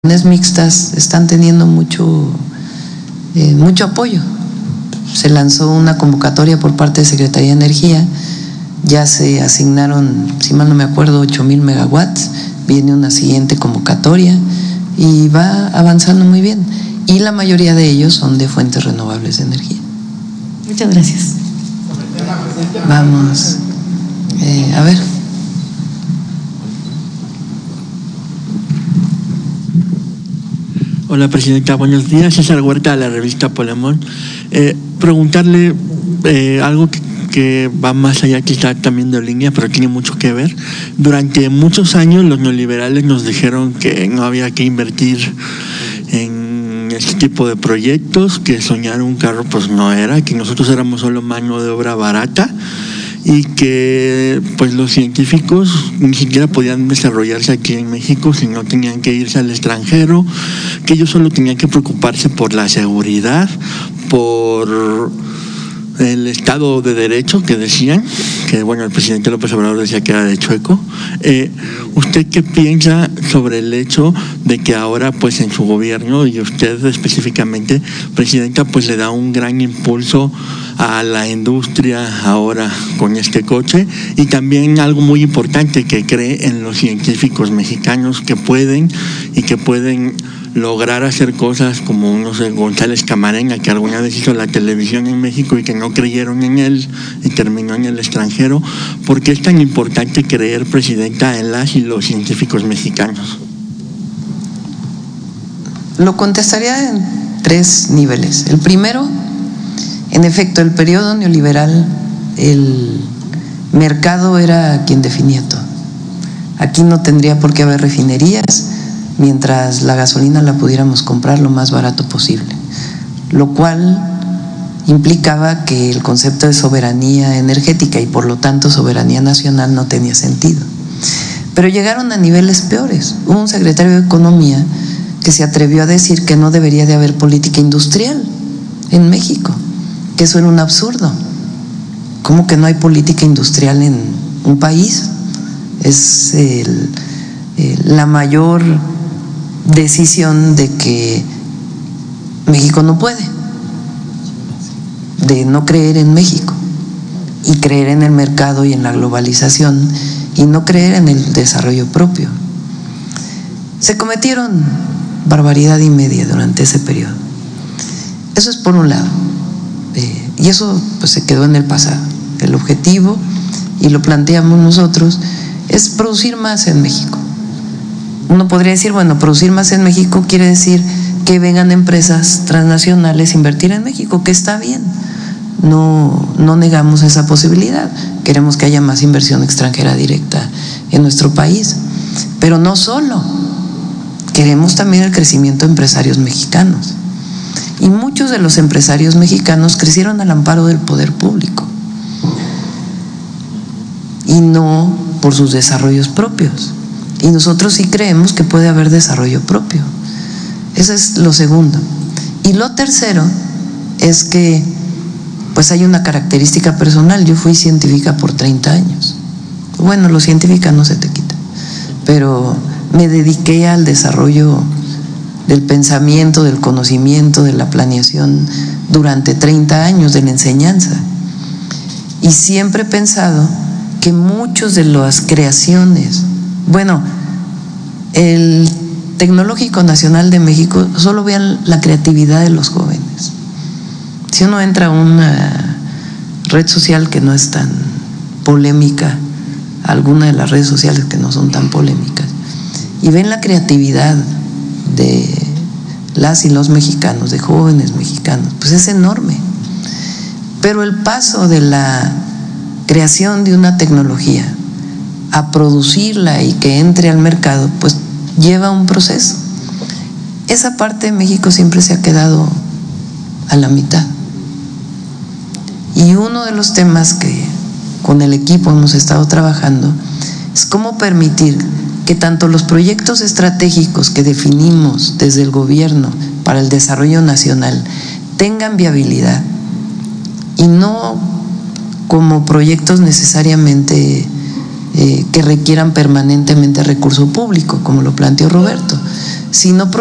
mixtas están teniendo mucho apoyo. Se lanzó una convocatoria por parte de Secretaría de Energía, ya se asignaron, si mal no me acuerdo, 8,000 megawatts, viene una siguiente convocatoria y va avanzando muy bien. Y la mayoría de ellos son de fuentes renovables de energía. Muchas gracias. Vamos, a ver. Hola, Presidenta, buenos días. César Huerta, de la revista Polemón. Preguntarle algo que va más allá quizá también de línea, pero tiene mucho que ver. Durante muchos años los neoliberales nos dijeron que no había que invertir en este tipo de proyectos, que soñar un carro pues no era, que nosotros éramos solo mano de obra barata y que pues los científicos ni siquiera podían desarrollarse aquí en México, sino tenían que irse al extranjero, que ellos solo tenían que preocuparse por la seguridad, por el Estado de Derecho, que decían, que bueno, el presidente López Obrador decía que era de chueco. ¿Usted qué piensa sobre el hecho de que ahora pues en su gobierno, y usted específicamente, Presidenta, pues le da un gran impulso a la industria ahora con este coche, y también algo muy importante, que cree en los científicos mexicanos que pueden lograr hacer cosas como, no sé, González Camarena, que alguna vez hizo la televisión en México y que no creyeron en él y terminó en el extranjero? ¿Por qué es tan importante creer, Presidenta, en las y los científicos mexicanos? Lo contestaría en 3 niveles. El primero, en efecto, el periodo neoliberal, el mercado era quien definía todo. Aquí no tendría por qué haber refinerías mientras la gasolina la pudiéramos comprar lo más barato posible, lo cual implicaba que el concepto de soberanía energética y por lo tanto soberanía nacional no tenía sentido. Pero llegaron a niveles peores. Hubo un secretario de Economía que se atrevió a decir que no debería de haber política industrial en México, que eso era un absurdo. ¿Cómo que no hay política industrial en un país? Es la mayor decisión de que México no puede, de no creer en México y creer en el mercado y en la globalización y no creer en el desarrollo propio. Se cometieron barbaridad y media durante ese periodo. Eso es por un lado, y eso pues se quedó en el pasado. El objetivo, y lo planteamos nosotros, es producir más en México. Uno podría decir, bueno, producir más en México quiere decir que vengan empresas transnacionales a invertir en México, que está bien, no negamos esa posibilidad, queremos que haya más inversión extranjera directa en nuestro país, pero no solo, queremos también el crecimiento de empresarios mexicanos, y muchos de los empresarios mexicanos crecieron al amparo del poder público y no por sus desarrollos propios. Y nosotros sí creemos que puede haber desarrollo propio. Eso es lo segundo. Y lo tercero es que pues hay una característica personal. Yo fui científica por 30 años. Bueno, lo científica no se te quita, pero me dediqué al desarrollo del pensamiento, del conocimiento, de la planeación durante 30 años, de la enseñanza. Y siempre he pensado que muchos de las creaciones, bueno, el Tecnológico Nacional de México, solo vean la creatividad de los jóvenes. Si uno entra a una red social que no es tan polémica, alguna de las redes sociales que no son tan polémicas, y ven la creatividad de las y los mexicanos, de jóvenes mexicanos, pues es enorme. Pero el paso de la creación de una tecnología a producirla y que entre al mercado, pues lleva un proceso. Esa parte de México siempre se ha quedado a la mitad. Y uno de los temas que con el equipo hemos estado trabajando es cómo permitir que tanto los proyectos estratégicos que definimos desde el gobierno para el desarrollo nacional tengan viabilidad y no como proyectos necesariamente que requieran permanentemente recurso público, como lo planteó Roberto, sino